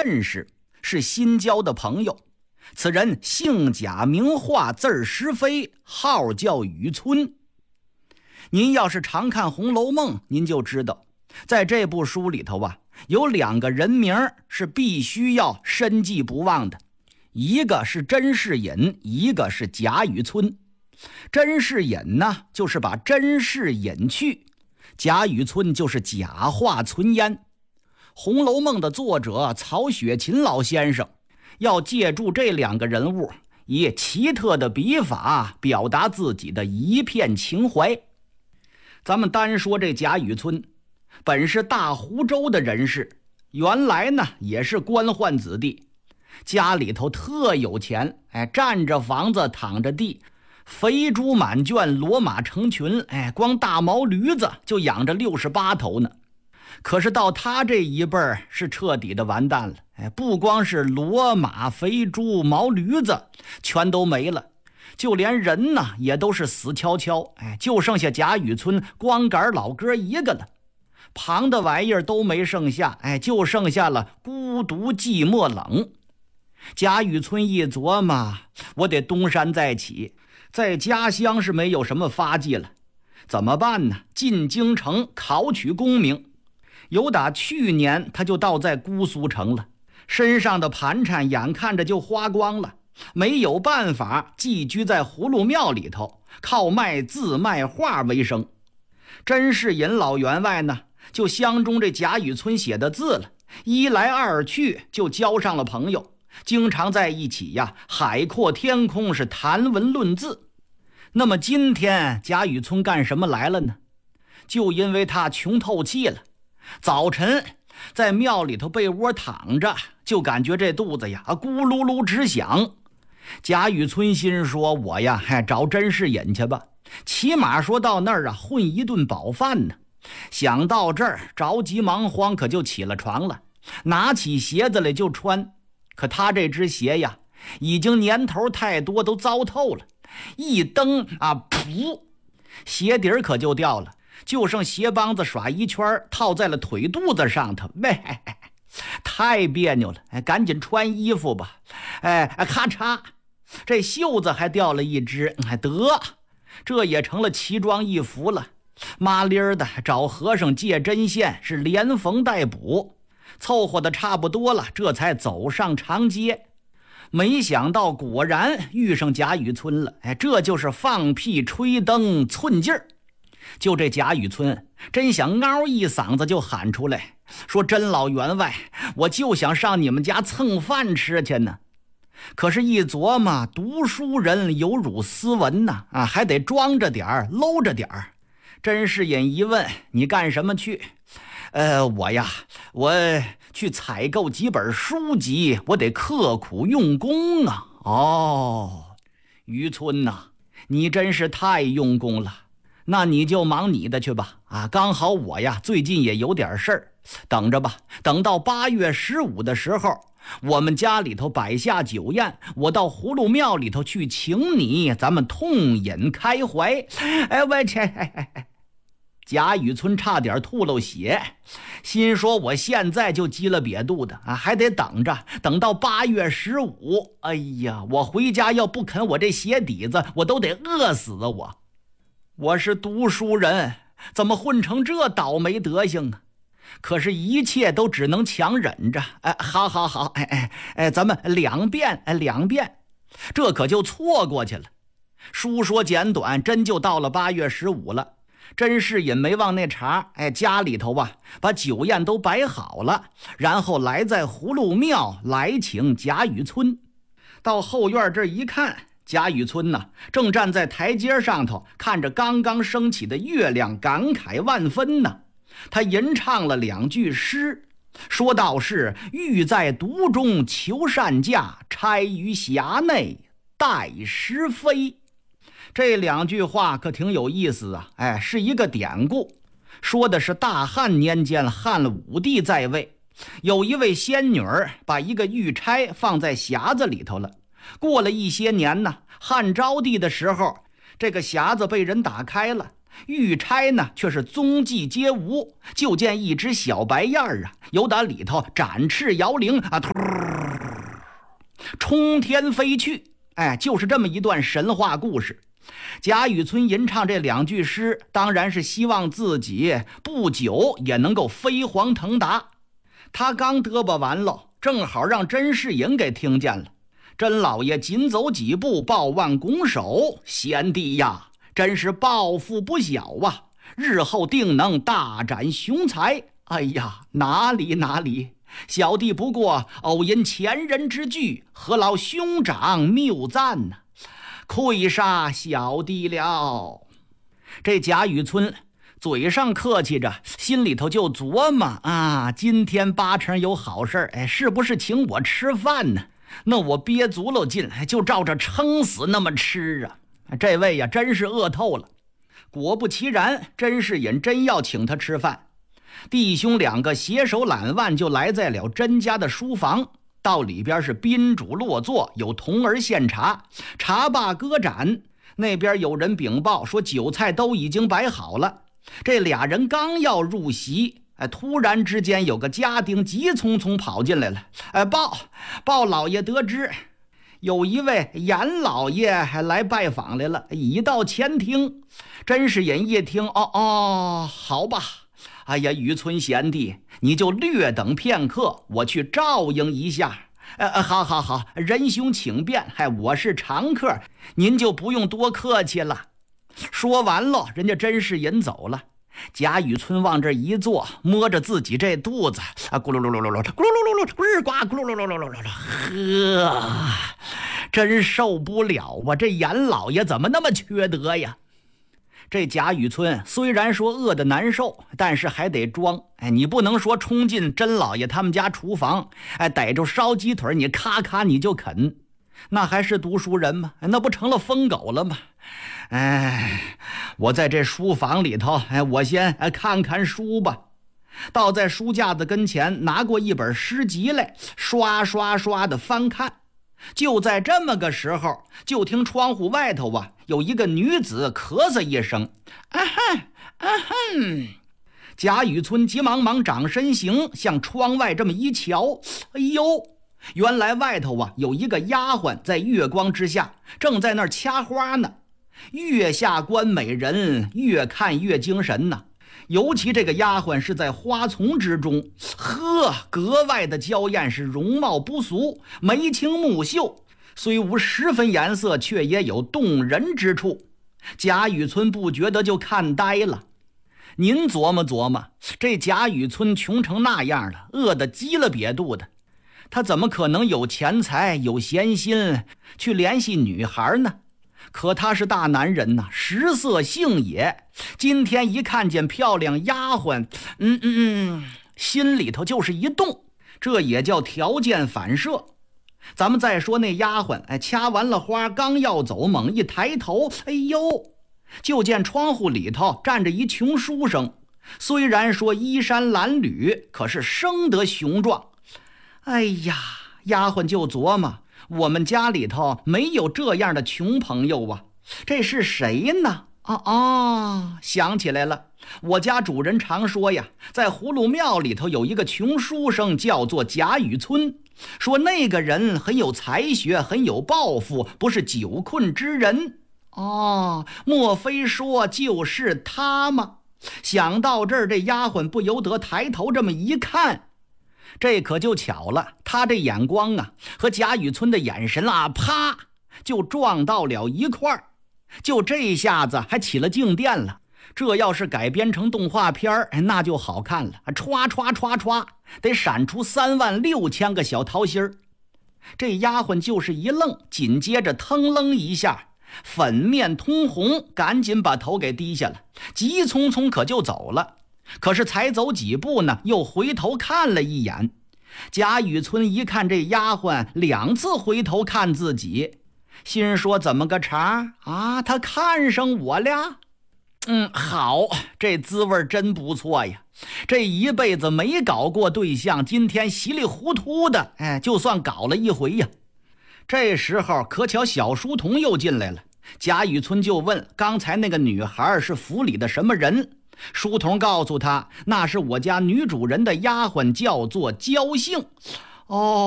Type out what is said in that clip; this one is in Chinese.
认识，是新交的朋友。此人姓贾名化，字儿石飞，号叫雨村。您要是常看《红楼梦》，您就知道，在这部书里头啊，有2个人名是必须要深记不忘的，一个是甄士隐，一个是贾雨村。甄士隐呢，就是把甄士隐去；贾雨村就是假话存焉。《红楼梦》的作者曹雪芹老先生要借助这2个人物，以奇特的笔法表达自己的一片情怀。咱们单说这贾雨村，本是大湖州的人士，原来呢也是官宦子弟，家里头特有钱，占着房子躺着地，肥猪满圈，骡马成群，光大毛驴子就养着68头呢。可是到他这一辈儿是彻底的完蛋了，不光是骡马肥猪毛驴子全都没了，就连人呢也都是死翘翘，就剩下贾雨村光杆老哥一个了，旁的玩意儿都没剩下，就剩下了孤独寂寞冷。贾雨村一琢磨，我得东山再起，在家乡是没有什么发迹了，怎么办呢？进京城考取功名。有打去年他就倒在姑苏城了，身上的盘缠眼看着就花光了，没有办法寄居在葫芦庙里头，靠卖字卖画为生。甄士隐老员外呢，就相中这贾雨村写的字了，一来二去就交上了朋友，经常在一起呀，海阔天空，是谈文论字。那么今天贾雨村干什么来了呢？就因为他穷透气了，早晨在庙里头被窝躺着，就感觉这肚子呀咕噜噜直响。贾雨村心说，我呀找甄士隐去吧，起码说到那儿啊混一顿饱饭呢。想到这儿，着急忙慌，可就起了床了，拿起鞋子来就穿。可他这只鞋呀已经年头太多，都糟透了，一蹬啊，噗，鞋底儿可就掉了，就剩鞋帮子耍一圈，套在了腿肚子上头，太别扭了，赶紧穿衣服吧。咔嚓，这袖子还掉了一只，得，这也成了奇装异服了。麻利儿的找和尚借针线，是连缝带补，凑合的差不多了，这才走上长街。没想到果然遇上贾雨村了，这就是放屁吹灯寸劲儿。就这贾雨村真想嗷一嗓子就喊出来，说甄老员外，我就想上你们家蹭饭吃去呢。可是一琢磨，读书人有辱斯文呐，还得装着点儿，搂着点儿。甄士隐一问，你干什么去？我去采购几本书籍，我得刻苦用功啊。哦，雨村呐，你真是太用功了，那你就忙你的去吧。刚好我呀最近也有点事儿，等着吧，等到8月15的时候，我们家里头摆下酒宴，我到葫芦庙里头去请你，咱们痛饮开怀。我切！贾雨村差点吐漏血，心说我现在就急了瘪肚的还得等着，等到8月15。哎呀，我回家要不啃我这鞋底子，我都得饿死啊！我是读书人，怎么混成这倒霉德行啊？可是一切都只能强忍着。好，咱们两遍，这可就错过去了。书说简短，真就到了8月15了。甄士隐没忘那茬，家里头把酒宴都摆好了，然后来在葫芦庙来请贾雨村。到后院这一看，贾雨村呢正站在台阶上头，看着刚刚升起的月亮，感慨万分呢。他吟唱了2句诗，说道是欲在独中求善价，钗于匣内待时飞。这2句话可挺有意思啊！是一个典故，说的是大汉年间，汉武帝在位，有一位仙女儿把一个玉钗放在匣子里头了。过了一些年呢，汉昭帝的时候，这个匣子被人打开了， 玉钗呢却是踪迹皆无，就见一只小白燕儿由打里头展翅摇铃冲天飞去。就是这么一段神话故事。贾雨村吟唱这2句诗，当然是希望自己不久也能够飞黄腾达。他刚嘚啵完了，正好让甄士隐给听见了。甄老爷紧走几步，抱腕拱手：“贤弟呀，真是抱负不小啊，日后定能大展雄才。”哎呀，哪里，小弟不过偶因前人之句，何劳兄长谬赞呢？愧煞小弟了。这贾雨村嘴上客气着，心里头就琢磨今天八成有好事是不是请我吃饭呢？那我憋足了劲，就照着撑死那么吃啊！这位呀，真是饿透了。果不其然，甄士隐真要请他吃饭。弟兄2个携手揽腕，就来在了甄家的书房。到里边是宾主落座，有童儿献茶，茶罢歌盏。那边有人禀报说酒菜都已经摆好了。这俩人刚要入席，突然之间有个家丁急匆匆跑进来了。报老爷得知，有一位严老爷还来拜访来了，已到前厅。甄士隐一听，好吧。哎呀，雨村贤弟，你就略等片刻，我去照应一下。好，仁兄请便，我是常客，您就不用多客气了。说完了，人家甄士隐走了。贾雨村往这一坐，摸着自己这肚子，咕噜噜噜噜噜，咕噜噜噜噜，日呱咕噜噜噜噜噜噜，呵，真受不了啊！这严老爷怎么那么缺德呀？这贾雨村虽然说饿得难受，但是还得装。你不能说冲进甄老爷他们家厨房，逮着烧鸡腿你咔咔你就啃，那还是读书人吗？那不成了疯狗了吗？我在这书房里头，我先看看书吧。倒在书架子跟前，拿过一本诗集来，刷刷刷的翻看。就在这么个时候，就听窗户外头有一个女子咳嗽一声，贾雨村急忙长身形，向窗外这么一瞧，哎呦，原来外头有一个丫鬟在月光之下正在那儿掐花呢。月下观美人，越看越精神呢。尤其这个丫鬟是在花丛之中，格外的娇艳，是容貌不俗，眉清目秀，虽无十分颜色，却也有动人之处。贾雨村不觉得就看呆了。您琢磨琢磨，这贾雨村穷成那样了，饿得鸡了瘪肚的，他怎么可能有钱财有闲心去联系女孩呢？可他是大男人呐，食色性也。今天一看见漂亮丫鬟，心里头就是一动，这也叫条件反射。咱们再说那丫鬟，掐完了花，刚要走，猛一抬头，哎呦，就见窗户里头站着一穷书生。虽然说衣衫褴褛，可是生得雄壮。哎呀，丫鬟就琢磨，我们家里头没有这样的穷朋友啊，这是谁呢？想起来了，我家主人常说呀，在葫芦庙里头有一个穷书生，叫做贾雨村，说那个人很有才学，很有抱负，不是久困之人。莫非说就是他吗？想到这儿，这丫鬟不由得抬头这么一看，这可就巧了，他这眼光和贾雨村的眼神啪就撞到了一块儿，就这下子还起了静电了。这要是改编成动画片那就好看了，歘歘歘歘，得闪出36000个小桃心儿。这丫鬟就是一愣，紧接着腾楞一下，粉面通红，赶紧把头给低下了，急匆匆可就走了。可是才走几步呢，又回头看了一眼。贾雨村一看这丫鬟2次回头看自己，心说怎么个茬他看上我了。好，这滋味真不错呀。这一辈子没搞过对象，今天稀里糊涂的就算搞了一回呀。这时候可巧小书童又进来了， 贾雨村就问刚才那个女孩是府里的什么人。书童告诉他，那是我家女主人的丫鬟，叫做焦杏。哦，